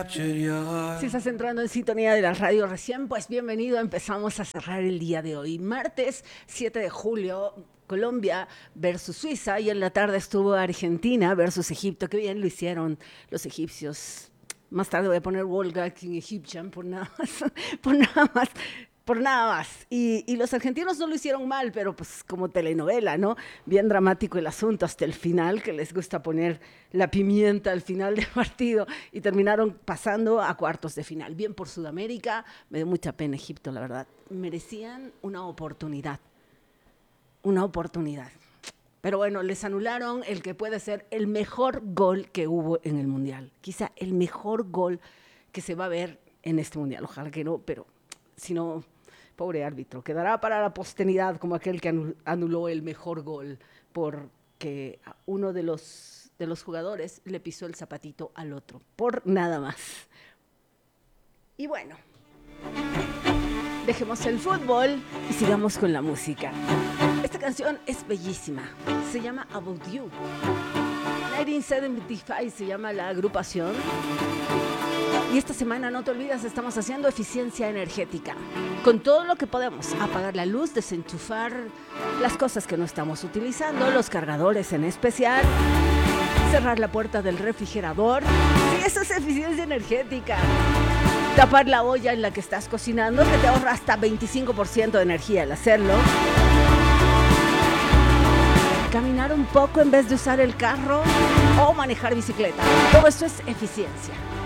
Si estás entrando en sintonía de la radio recién, pues bienvenido. Empezamos a cerrar el día de hoy, martes 7 de julio, Colombia versus Suiza, y en la tarde estuvo Argentina versus Egipto. Qué bien lo hicieron los egipcios. Más tarde voy a poner Wolga King Egyptian por nada más, por nada más. Por nada más. Y los argentinos no lo hicieron mal, pero pues como telenovela, ¿no? Bien dramático el asunto hasta el final, que les gusta poner la pimienta al final del partido, y terminaron pasando a cuartos de final. Bien por Sudamérica, me dio mucha pena Egipto, la verdad. Merecían una oportunidad. Una oportunidad. Pero bueno, les anularon el que puede ser el mejor gol que hubo en el Mundial. Quizá el mejor gol que se va a ver en este Mundial. Ojalá que no, pero si no, pobre árbitro, quedará para la posteridad como aquel que anuló el mejor gol porque uno de los jugadores le pisó el zapatito al otro, por nada más. Y bueno, dejemos el fútbol y sigamos con la música. Esta canción es bellísima, se llama About You. 1975 se llama la agrupación. Y esta semana, no te olvides, estamos haciendo eficiencia energética. Con todo lo que podemos, apagar la luz, desenchufar las cosas que no estamos utilizando, los cargadores en especial, cerrar la puerta del refrigerador. Y eso es eficiencia energética. Tapar la olla en la que estás cocinando, que te ahorra hasta 25% de energía al hacerlo. Caminar un poco en vez de usar el carro o manejar bicicleta. Todo esto es eficiencia.